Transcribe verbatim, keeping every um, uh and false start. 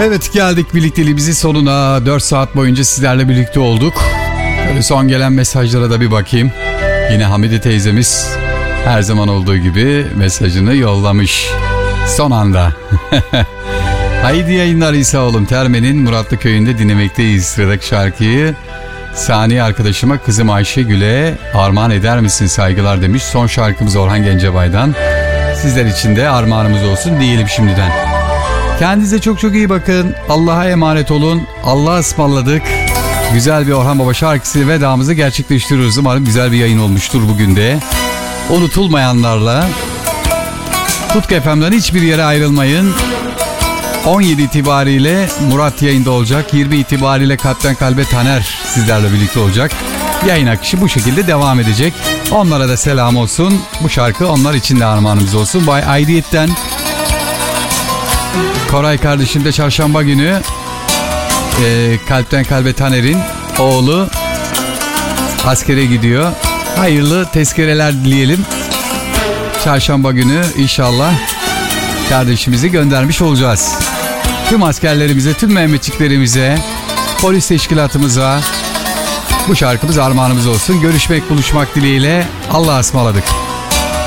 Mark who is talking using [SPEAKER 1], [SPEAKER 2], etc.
[SPEAKER 1] Evet, geldik birlikteliğimizin sonuna. dört saat boyunca sizlerle birlikte olduk. Böyle son gelen mesajlara da bir bakayım. Yine Hamide teyzemiz her zaman olduğu gibi mesajını yollamış. Son anda. Haydi yayınlar İsa oğlum. Terme'nin Muratlı köyünde dinlemekteyiz sıradaki şarkıyı. Saniye arkadaşıma kızım Ayşegül'e armağan eder misin saygılar demiş. Son şarkımız Orhan Gencebay'dan. Sizler için de armağanımız olsun diyelim şimdiden. Kendinize çok çok iyi bakın. Allah'a emanet olun. Allah'a ısmarladık. Güzel bir Orhan Baba şarkısı vedamızı gerçekleştiriyoruz. Umarım güzel bir yayın olmuştur bugün de. Unutulmayanlarla Tutku F M'den hiçbir yere ayrılmayın. on yedi itibariyle Murat yayında olacak. yirmi itibariyle Kalpten Kalbe Taner sizlerle birlikte olacak. Yayın akışı bu şekilde devam edecek. Onlara da selam olsun. Bu şarkı onlar için de armağanımız olsun. Bay Aidiyet'ten Koray kardeşim de çarşamba günü e, Kalpten Kalbe Taner'in oğlu askere gidiyor. Hayırlı tezkereler dileyelim. Çarşamba günü inşallah kardeşimizi göndermiş olacağız. Tüm askerlerimize, tüm Mehmetçiklerimize, polis teşkilatımıza bu şarkımız armağanımız olsun. Görüşmek, buluşmak dileğiyle. Allah'a ısmarladık.